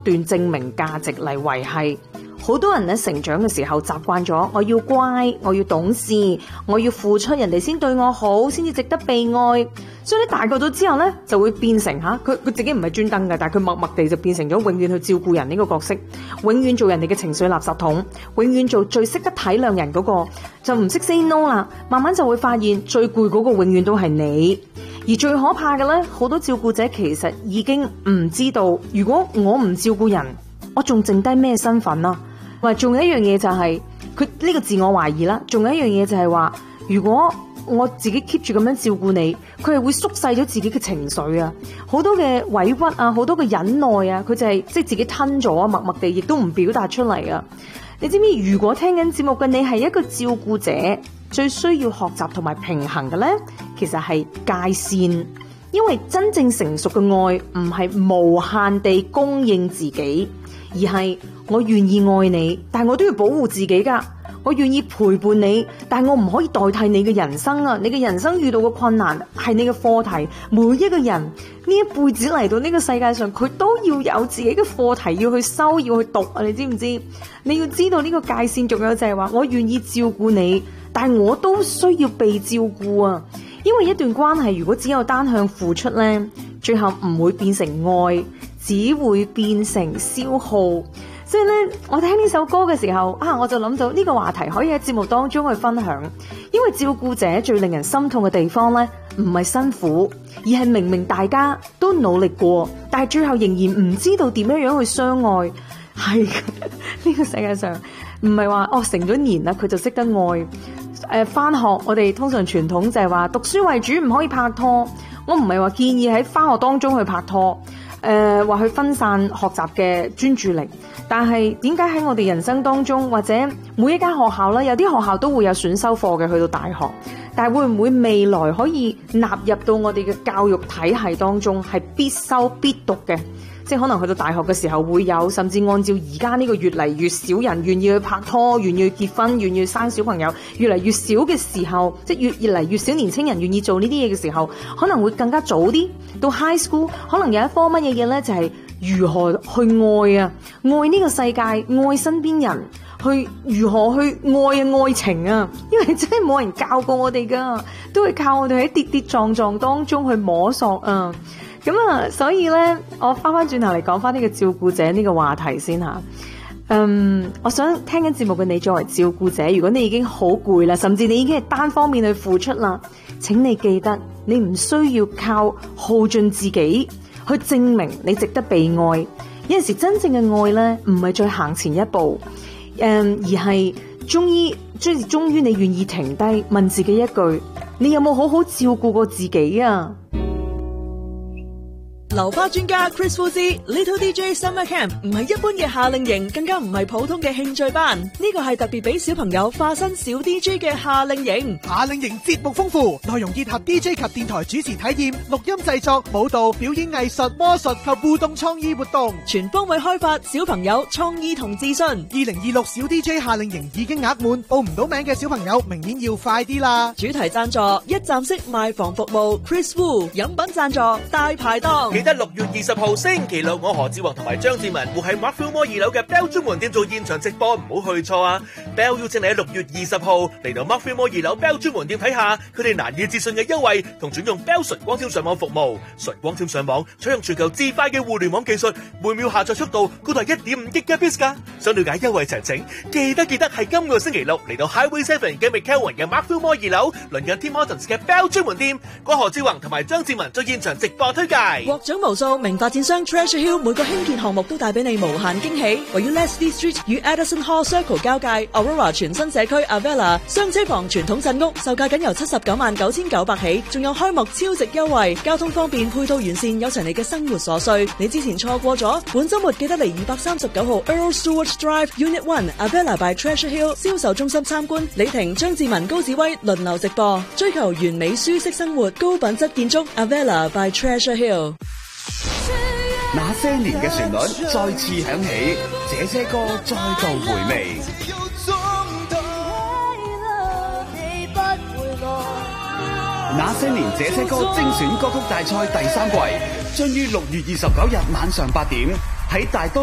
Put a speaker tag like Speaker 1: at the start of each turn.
Speaker 1: 斷證明價值嚟維繫。好多人咧成長嘅時候習慣咗，我要乖，我要懂事，我要付出，人哋先對我好，先至值得被愛。所以咧大個咗之後咧，就會變成佢自己唔係專登嘅，但係佢默默地就變成咗永遠去照顧人呢個角色，永遠做人哋嘅情緒垃圾桶，永遠做最識得體諒人嗰個，就唔識 say no 啦。慢慢就會發現最攰嗰個永遠都係你。而最可怕嘅咧，好多照顧者其實已經唔知道，如果我唔照顧人，我仲剩低咩身份啊？或仲有一樣嘢就係佢呢個自我懷疑啦。仲有一樣嘢就係話，如果我自己 keep 住咁樣照顧你，佢係會縮細咗自己嘅情緒啊，好多嘅委屈啊，好多嘅忍耐啊，佢就係即係自己吞咗啊，默默地亦都唔表達出嚟啊。你知唔知？如果聽緊節目嘅你係一個照顧者，最需要學習同埋平衡嘅呢，其實係界線。因為真正成熟嘅愛唔係無限地供應自己，而係我願意愛你，但係我都要保護自己噶。我願意陪伴你，但係我唔可以代替你嘅人生啊！你嘅人生遇到嘅困難係你嘅課題。每一個人呢一輩子嚟到呢個世界上，佢都要有自己嘅課題要去修，要去讀啊！你知唔知？你要知道呢個界線，仲有就係話，我願意照顧你，但係我都需要被照顧啊！因為一段關係如果只有單向付出呢，最後唔會變成愛，只會變成消耗。所以咧，我聽呢首歌嘅時候我就諗到呢個話題可以喺節目當中去分享。因為照顧者最令人心痛嘅地方呢，唔係辛苦，而係明明大家都努力過，但係最後仍然唔知道點樣去相愛。係呢個世界上唔係話成咗年啦佢就識得愛。返學我哋通常傳統就係話讀書為主，唔可以拍拖。我唔係話建議喺返學當中去拍拖，話去分散學習嘅專注力。但係點解喺我哋人生當中，或者每一間學校呢，有啲學校都會有選修課嘅，去到大學，但係會唔會未來可以納入到我哋嘅教育體系當中，係必修必讀嘅？即係可能去到大學嘅時候會有，甚至按照而家呢個越嚟越少人願意去拍拖，願意去結婚，願意去生小朋友，越嚟越少嘅時候，即係越嚟越少年輕人願意做呢啲嘢嘅時候，可能會更加早啲到 high school， 可能有一科乜嘢嘢呢？就係如何去愛啊，愛呢個世界，愛身邊人，去如何去愛愛情啊，因為真係冇人教過我哋噶，都係靠我哋喺跌跌撞撞當中去摸索啊。咁所以咧，我翻轉頭嚟講翻呢個照顧者呢個話題先吓。我想聽緊節目嘅你，作為照顧者，如果你已經好攰啦，甚至你已經係單方面去付出啦，請你記得，你唔需要靠耗盡自己去證明你值得被愛。有陣時真正嘅愛咧，唔係再行前一步，而係終於你願意停低，問自己一句：你有冇好好照顧過自己啊？
Speaker 2: 流花專家 Chris Wu 之 Little DJ Summer Camp 唔係一般嘅夏令營，更加唔係普通嘅興趣班，呢個係特別俾小朋友化身小 DJ 嘅夏令營。
Speaker 3: 夏令營節目豐富，內容結合 DJ 及電台主持體驗、錄音製作、舞蹈、表演藝術、魔術及互動創意活動，
Speaker 2: 全方位開發小朋友創意同自信。
Speaker 3: 2026小 DJ 夏令營已經額滿，報唔到名嘅小朋友明年要快啲啦。
Speaker 2: 主題贊助一站式賣房服務 Chris Wu， 飲品贊助大排檔。
Speaker 4: 記得6月20號星期六，我何志宏同埋張志文會喺 Markfield Mall 2樓嘅 Bell 專門店做現場直播，唔好去錯啊 ！Bell 邀請你喺6月20號嚟到 Markfield Mall 2樓 Bell 專門店睇下佢哋難以置信嘅優惠，同轉用 Bell 純光纖上網服務。純光纖上網採用全球至快嘅互聯網技術，每秒下載速度高達1.5 Gbps 噶。想了解優惠詳情，記得係今個星期六嚟到 Highway 7嘅 McKelvin 嘅 Markfield Mall 2樓，鄰近 Tim Hortons 嘅 Bell 專門店，我何志宏同埋張志文做現場直播推介。
Speaker 2: 獲獎無數，名發展商 Treasure Hill 每個興建項目都帶俾你無限驚喜。位於 Leslie Street 與 Addison Hall Circle 交界 Aurora 全新社區 Avella 雙車房傳統鎮屋，售價僅由799900起，仲有開幕超值優惠，交通方便，配套完善，有齊你嘅生活所需。你之前錯過咗，本週末記得嚟239號 Earl Stewart Drive Unit 1 Avella by Treasure Hill 銷售中心參觀。李婷、張志文、高子威輪流直播，追求完美舒適生活，高品質建築 Avella by Treasure Hill。
Speaker 5: 那些年嘅旋律再次響起，這些歌再度回味。那些年這些歌精選歌曲大賽第3季將於6月29日晚上8點喺大東